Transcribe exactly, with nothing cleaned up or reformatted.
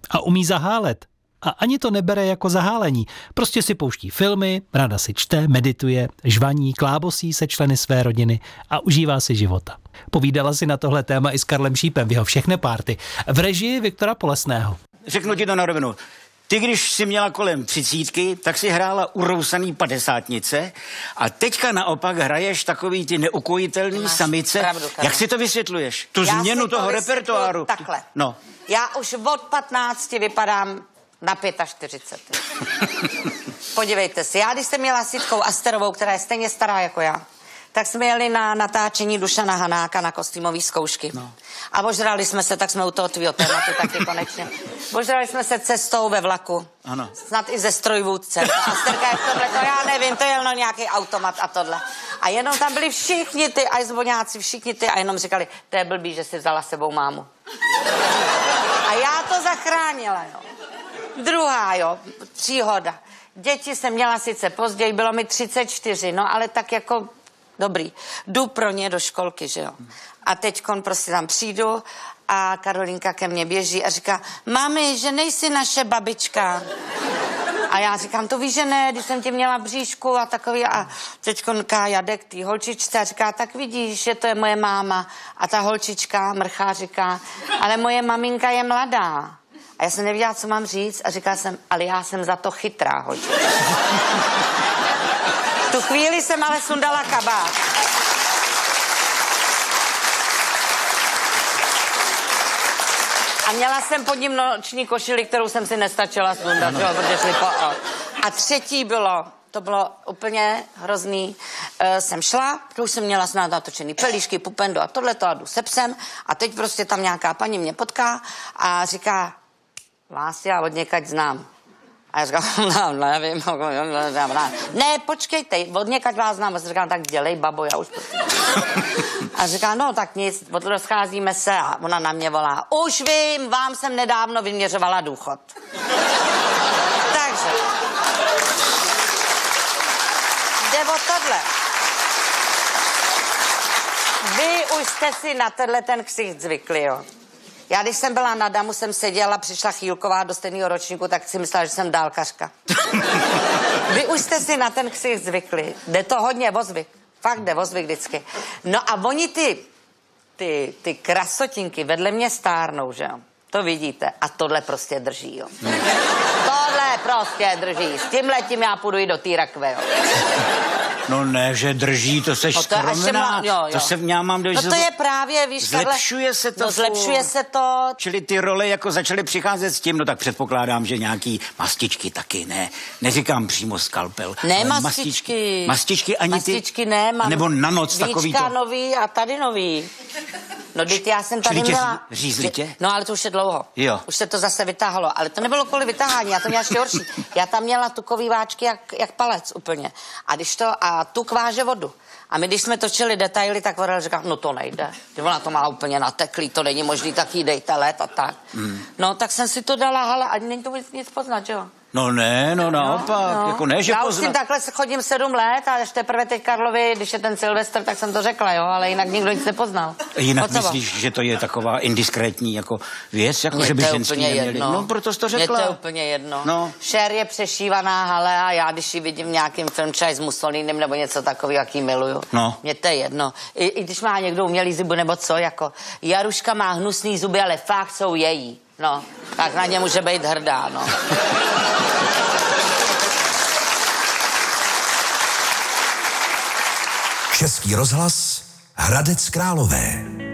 A umí zahálet. A ani to nebere jako zahálení. Prostě si pouští filmy, ráda si čte, medituje, žvaní, klábosí se členy své rodiny a užívá si života. Povídala si na tohle téma i s Karlem Šípem v jeho Všechny párty v režii Viktora Polesného. Řeknu ti to na rovinu. Ty, když jsi měla kolem třicítky, tak si hrála urousaný padesátnice a teďka naopak hraješ takový ty neukojitelný Máš samice. Pravdu, Jak si to vysvětluješ? Tu Já změnu toho repertoáru. Takhle. No. Já už od patnácti vypadám na čtyřicet pět. Podívejte si, já když jsem měla s Jitkou Asterovou, která je stejně stará jako já, tak jsme jeli na natáčení Dušana Hanáka na kostýmové zkoušky. No. A ožrali jsme se, tak jsme u toho tvýho tématu taky konečně. Ožrali jsme se cestou ve vlaku. Ano. Snad i ze strojvůdce. Asterka je v tomhle, to já nevím, to je jenom nějaký automat a tohle. A jenom tam byli všichni ty ajzvoňáci, všichni ty a jenom říkali, to je blbý, že si vzala sebou mámu. A já to zachránila, jo. Druhá, jo, příhoda. Děti jsem měla sice později, bylo mi třicet čtyři, no ale tak jako dobrý. Jdu pro ně do školky, že jo. A teďkon prostě tam přijdu a Karolinka ke mně běží a říká, mami, že nejsi naše babička. A já říkám, to víš, že ne, když jsem tě měla v bříšku a takový. A teďkon Kája jde k té holčičce a říká, tak vidíš, že to je moje máma. A ta holčička mrchá říká, ale moje maminka je mladá. A já jsem nevěděla, co mám říct a říkala jsem, ale já jsem za to chytrá, holčička. Tu chvíli jsem ale sundala kabát. A měla jsem pod ním noční košili, kterou jsem si nestačila sundat, jo, protože šli po... A třetí bylo, to bylo úplně hrozný, e, jsem šla, už jsem měla snad natočený pelíšky, pupendo a tohleto a jdu se psem a teď prostě tam nějaká paní mě potká a říká, vás já od někať znám. A já říkám, no, nevím, ne, počkejte, od někať vás znám. A říkám, tak dělej, babo, já už prostě... A říká, no, tak nic, rozcházíme se a ona na mě volá, už vím, vám jsem nedávno vyměřovala důchod. Takže, jde o tohle. Vy už jste si na tenhle ten ksicht zvykli, jo. Já, když jsem byla na Damu, jsem seděla, přišla Chýlková do stejného ročníku, tak si myslela, že jsem dálkařka. Vy už jste si na ten ksicht zvykli. Jde to hodně o zvyk. Fakt jde o zvyk vždycky. No a oni ty, ty, ty krasotinky vedle mě stárnou, že jo? To vidíte. A tohle prostě drží, jo. Tohle prostě drží. S tímhletím já půjdu i do té rakve, jo. No ne, že drží, to seš no to skromná. Jo, jo. To se v mám dojít. No to je právě, víš, zlepšuje se to. No zlepšuje se to. Čili ty role jako začaly přicházet s tím, no tak předpokládám, že nějaký mastičky taky, ne. Neříkám přímo skalpel. Ne mastičky. Mastičky ani ty. Mastičky ne, mám. Nebo na noc takový to. Nový a tady nový. No, teď já jsem tady Čili měla... Řízli tě? No, ale to už je dlouho. Jo. Už se to zase vytáhlo. Ale to nebylo kvůli vytáhání, já to měla ještě horší. Já tam měla tukový váčky jak, jak palec úplně. A když to... A tuk váže vodu. A my, když jsme točili detaily, tak Vorel říkal, no to nejde. Ona to má úplně nateklý, to není možný, tak jí dejte let a tak. Mm. No, tak jsem si to dala, ale ani není to nic, nic poznat, jo? No ne, no naopak, no, no. Jako ne, že já poznat. už s tím takhle chodím sedm let a ještě teprve teď Karlovi, když je ten Silvestr, tak jsem to řekla, jo, ale jinak nikdo nic nepoznal. Jinak myslíš, že to je taková indiskrétní jako věc, jako mě že by to ženský úplně neměli? Jedno. No, proto jsi to řekla. Mně to je úplně jedno. No. Cher je přešívaná hale a já, když ji vidím v nějakým film třeba s Mussolinem nebo něco takového, jaký miluju. No. Mně to je jedno. I, I když má někdo umělý zuby nebo co, jako Jaruška má hnusný zuby, ale fakt jsou její. No, tak na ně může být hrdá, no. Český rozhlas Hradec Králové.